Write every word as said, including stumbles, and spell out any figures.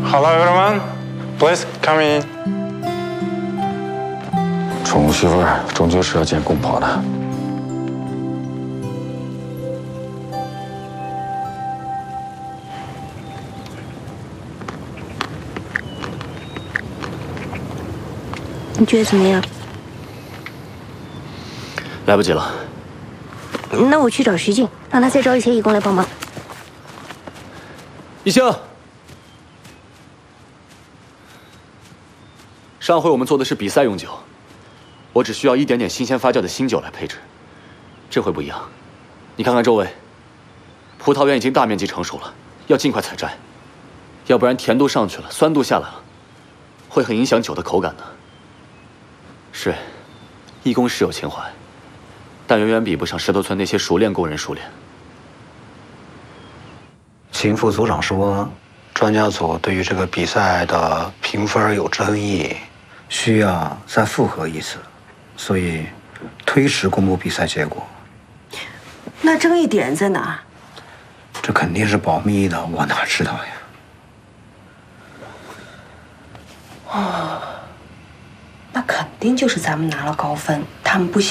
Hello everyone, please come in. 宠媳妇儿终究是要见公婆的。 你觉得怎么样？ 来不及了。 那我去找徐静，让他再招一些义工来帮忙。 一星，上回我们做的是比赛用酒，我只需要一点点新鲜发酵的新酒来配置。这回不一样，你看看周围，葡萄园已经大面积成熟了，要尽快采摘，要不然甜度上去了，酸度下来了，会很影响酒的口感的。是，义工是有情怀，但远远比不上石头村那些熟练工人熟练。 秦副组长说，专家组对于这个比赛的评分有争议，需要再复核一次，所以推迟公布比赛结果。 那争议点在哪？ 这肯定是保密的，我哪知道呀？ 哦，那肯定就是咱们拿了高分，他们不想。